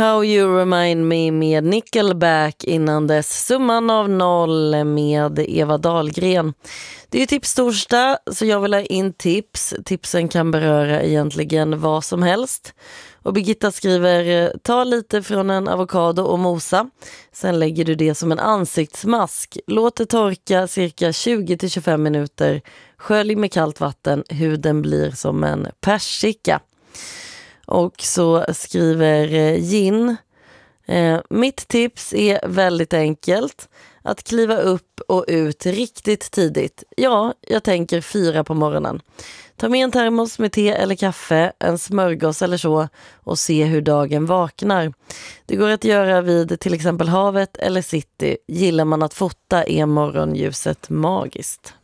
How You Remind Me med Nickelback, innan dess Summan av noll med Eva Dahlgren. Det är ju tipstorsdag, så jag vill ha in tips. Tipsen kan beröra egentligen vad som helst. Och Birgitta skriver: ta lite från en avokado och mosa. Sen lägger du det som en ansiktsmask. Låt det torka cirka 20-25 minuter. Skölj med kallt vatten. Huden blir som en persika. Och så skriver Gin: mitt tips är väldigt enkelt. Att kliva upp och ut riktigt tidigt. Ja, jag tänker 4 på morgonen. Ta med en termos med te eller kaffe, en smörgås eller så, och se hur dagen vaknar. Det går att göra vid till exempel havet eller city. Gillar man att fota är morgonljuset magiskt.